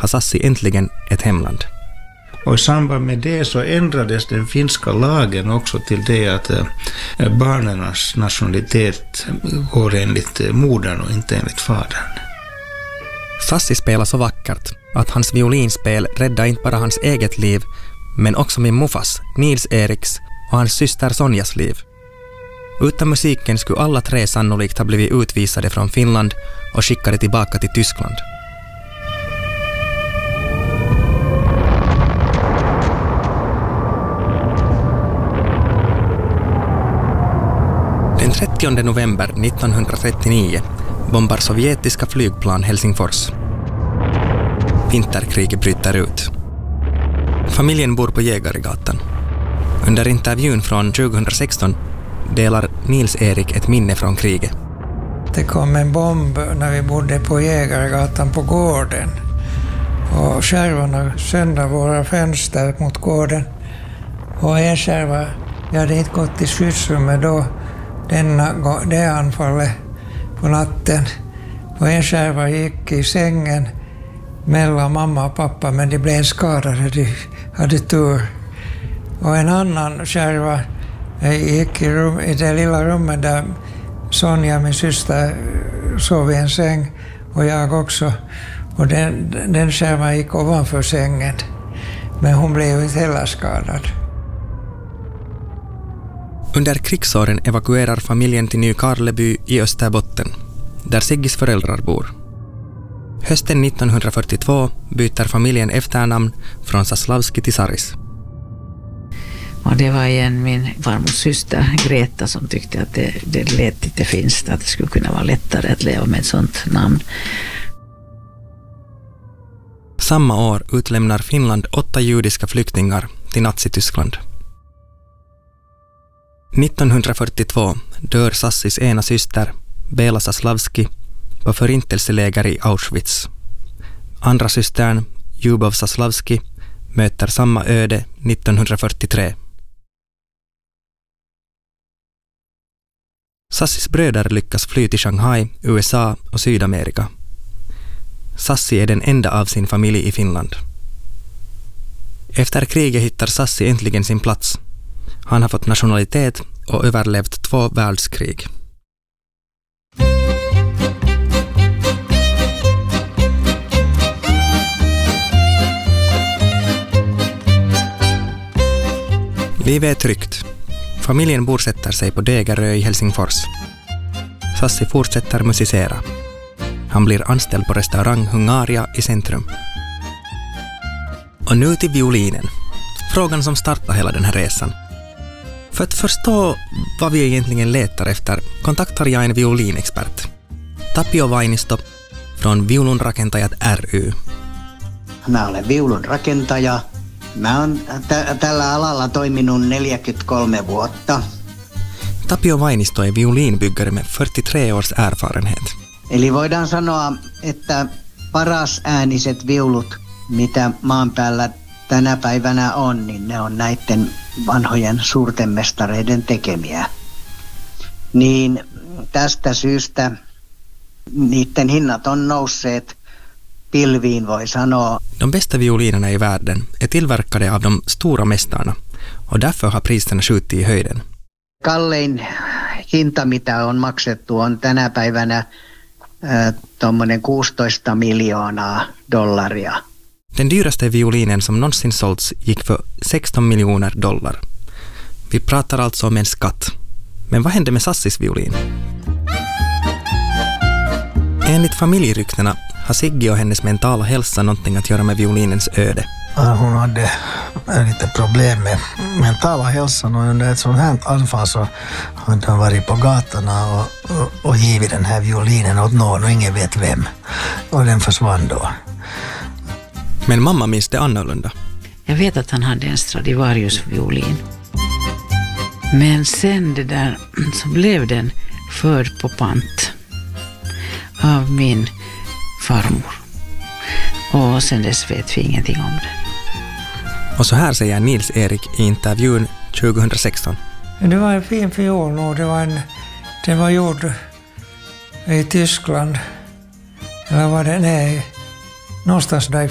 har Sassi äntligen ett hemland. Och i samband med det så ändrades den finska lagen också till det att barnens nationalitet går enligt modern och inte enligt fadern. Sassi spelar så vackert att hans violinspel räddar inte bara hans eget liv men också min muffas, Nils-Eriks och hans syster Sonjas liv. Utan musiken skulle alla tre sannolikt ha blivit utvisade från Finland och skickade tillbaka till Tyskland. Den 30 november 1939 bombar sovjetiska flygplan Helsingfors. Vinterkriget bryter ut. Familjen bor på Jägaregatan. Under intervjun från 2016 delar Nils-Erik ett minne från kriget. Det kom en bomb när vi bodde på Jägaregatan på gården. Och skärvorna söndrade våra fönster mot gården. Och en skärva, jag hade inte gått till skyddsrummet då, det anfallet på natten. Och en skärva gick i sängen mellan mamma och pappa, men de blev skadade, de hade tur. Och en annan skärva gick i det lilla rummet där Sonja, min syster, sov i en säng och jag också. Och den skärvan gick ovanför sängen, men hon blev inte heller skadad. Under krigsåren evakuerar familjen till Nykarleby i Österbotten, där Siggis föräldrar bor. Hösten 1942 byter familjen efternamn från Zaslavski till Saris. Och det var igen min farmors syster Greta som tyckte att det lät lite finskt, att det skulle kunna vara lättare att leva med ett sånt namn. Samma år utlämnar Finland 8 judiska flyktingar till Nazityskland. 1942 dör Sassis ena syster, Bela Zaslavski, på förintelseläger i Auschwitz. Andra systern, Ljubov Zaslavski, möter samma öde 1943. Sassis bröder lyckas fly till Shanghai, USA och Sydamerika. Sassi är den enda av sin familj i Finland. Efter kriget hittar Sassi äntligen sin plats. Han har fått nationalitet och överlevt 2 världskrig. Livet är tryggt. Familjen bosätter sig på Degerö i Helsingfors. Sassi fortsätter musicera. Han blir anställd på restaurang Hungaria i centrum. Och nu till violinen. Frågan som startar hela den här resan. För att förstå vad vi egentligen letar efter kontaktar jag en violinexpert. Tapio Vainisto från Viulunrakentajat ry. Mä olen viulunrakentaja. Mä oon tällä alalla toiminut 43 vuotta. Tapio Vainisto är violinbyggare med 43 års erfarenhet. Eli voidaan sanoa, että paras ääniset viulut, mitä maan päällä tänä päivänä on, niin ne on näiden vanhojen suurten mestareiden tekemiä. Niin tästä syystä niiden hinnat on nousseet pilviin, voi sanoa. De bästa violinerna i världen är tillverkade av de stora mästarna och därför har priserna skjutit i höjden. Kallein hinta, mitä on maksettu, on tänä päivänä tommonen $16 miljoonaa. Den dyraste violinen som någonsin sålts gick för $16 miljoner. Vi pratar alltså om en skatt. Men vad hände med Sassis violin? Enligt familjeryktena har Siggi och hennes mentala hälsa någonting att göra med violinens öde. Hon hade lite problem med mentala hälsan och under ett sånt här anfall så hade hon varit på gatorna och givit den här violinen åt någon och ingen vet vem. Och den försvann då. Men mamma minns det annorlunda. Jag vet att han hade en Stradivarius-violin. Men sen det där så blev den förd på pant av min farmor. Och sen dess vet vi ingenting om det. Och så här säger Nils-Erik i intervjun 2016. Det var en fin fiol och den var gjord i Tyskland. Eller var det? Nej, någonstans där